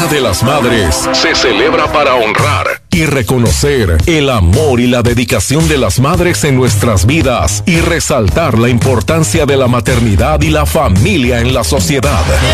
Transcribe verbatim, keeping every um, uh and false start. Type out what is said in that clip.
Día de las Madres se celebra para honrar y reconocer el amor y la dedicación de las madres en nuestras vidas y resaltar la importancia de la maternidad y la familia en la sociedad.